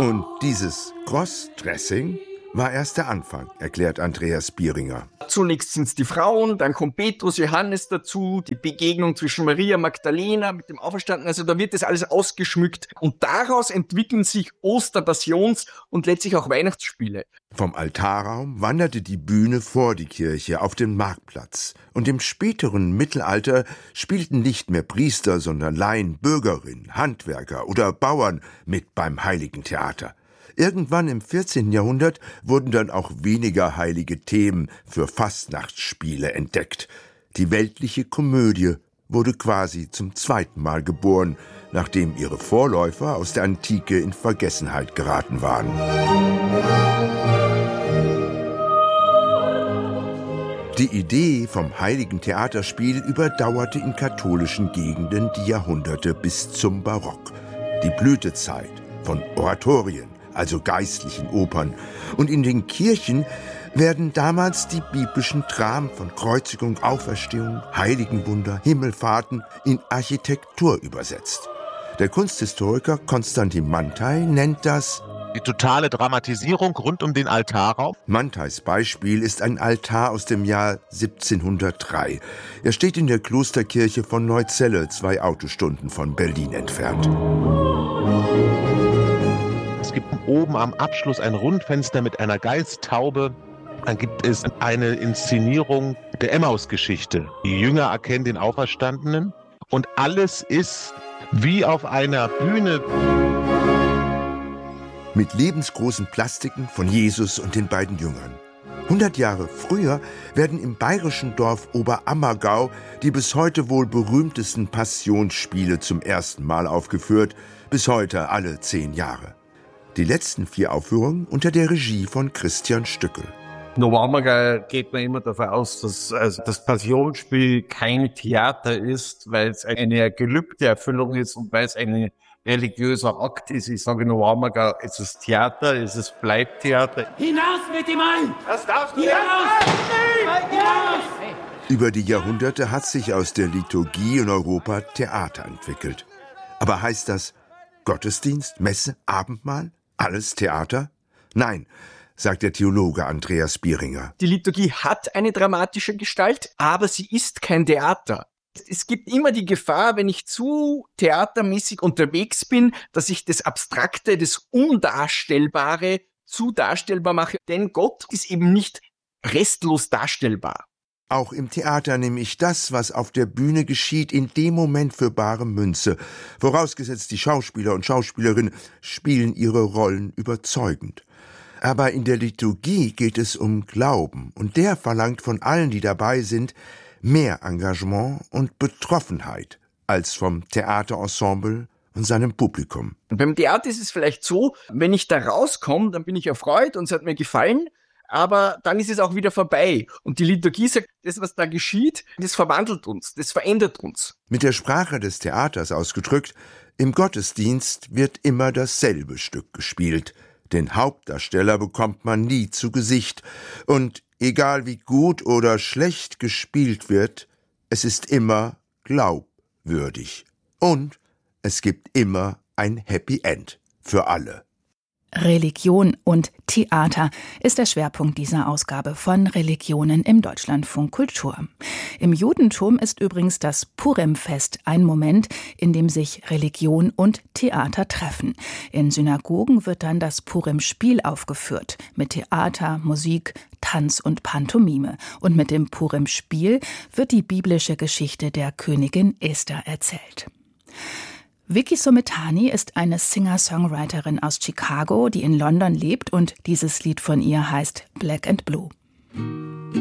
Und dieses Crossdressing war erst der Anfang, erklärt Andreas Bieringer. Zunächst sind es die Frauen, dann kommt Petrus, Johannes dazu, die Begegnung zwischen Maria Magdalena mit dem Auferstandenen, also da wird das alles ausgeschmückt und daraus entwickeln sich Osterpassions- und letztlich auch Weihnachtsspiele. Vom Altarraum wanderte die Bühne vor die Kirche auf den Marktplatz und im späteren Mittelalter spielten nicht mehr Priester, sondern Laien, Bürgerinnen, Handwerker oder Bauern mit beim Heiligen Theater. Irgendwann im 14. Jahrhundert wurden dann auch weniger heilige Themen für Fastnachtsspiele entdeckt. Die weltliche Komödie wurde quasi zum zweiten Mal geboren, nachdem ihre Vorläufer aus der Antike in Vergessenheit geraten waren. Die Idee vom heiligen Theaterspiel überdauerte in katholischen Gegenden die Jahrhunderte bis zum Barock. Die Blütezeit von Oratorien, also geistlichen Opern. Und in den Kirchen werden damals die biblischen Dramen von Kreuzigung, Auferstehung, Heiligenwunder, Himmelfahrten in Architektur übersetzt. Der Kunsthistoriker Konstantin Manthey nennt das die totale Dramatisierung rund um den Altarraum. Mantheys Beispiel ist ein Altar aus dem Jahr 1703. Er steht in der Klosterkirche von Neuzelle, 2 Autostunden von Berlin entfernt. Es gibt oben am Abschluss ein Rundfenster mit einer Geisttaube. Dann gibt es eine Inszenierung der Emmaus-Geschichte. Die Jünger erkennen den Auferstandenen und alles ist wie auf einer Bühne. Mit lebensgroßen Plastiken von Jesus und den beiden Jüngern. 100 Jahre früher werden im bayerischen Dorf Oberammergau die bis heute wohl berühmtesten Passionsspiele zum ersten Mal aufgeführt, bis heute alle 10 Jahre. Die letzten 4 Aufführungen unter der Regie von Christian Stückel. In Oberammergau geht man immer davon aus, dass das Passionsspiel kein Theater ist, weil es eine Gelübdeerfüllung ist und weil es ein religiöser Akt ist. Ich sage in Oberammergau, es ist Theater, es bleibt Theater. Hinaus mit dem Mann! Das darfst du Hinaus! Über die Jahrhunderte hat sich aus der Liturgie in Europa Theater entwickelt. Aber heißt das Gottesdienst, Messe, Abendmahl? Alles Theater? Nein, sagt der Theologe Andreas Bieringer. Die Liturgie hat eine dramatische Gestalt, aber sie ist kein Theater. Es gibt immer die Gefahr, wenn ich zu theatermäßig unterwegs bin, dass ich das Abstrakte, das Undarstellbare zu darstellbar mache. Denn Gott ist eben nicht restlos darstellbar. Auch im Theater nehme ich das, was auf der Bühne geschieht, in dem Moment für bare Münze. Vorausgesetzt, die Schauspieler und Schauspielerinnen spielen ihre Rollen überzeugend. Aber in der Liturgie geht es um Glauben. Und der verlangt von allen, die dabei sind, mehr Engagement und Betroffenheit als vom Theaterensemble und seinem Publikum. Und beim Theater ist es vielleicht so, wenn ich da rauskomme, dann bin ich erfreut und es hat mir gefallen. Aber dann ist es auch wieder vorbei. Und die Liturgie sagt, das, was da geschieht, das verwandelt uns, das verändert uns. Mit der Sprache des Theaters ausgedrückt, im Gottesdienst wird immer dasselbe Stück gespielt. Den Hauptdarsteller bekommt man nie zu Gesicht. Und egal wie gut oder schlecht gespielt wird, es ist immer glaubwürdig. Und es gibt immer ein Happy End für alle. Religion und Theater ist der Schwerpunkt dieser Ausgabe von Religionen im Deutschlandfunk Kultur. Im Judentum ist übrigens das Purimfest ein Moment, in dem sich Religion und Theater treffen. In Synagogen wird dann das Purim-Spiel aufgeführt, mit Theater, Musik, Tanz und Pantomime. Und mit dem Purim-Spiel wird die biblische Geschichte der Königin Esther erzählt. Vicky Sometani ist eine Singer-Songwriterin aus Chicago, die in London lebt, und dieses Lied von ihr heißt Black and Blue.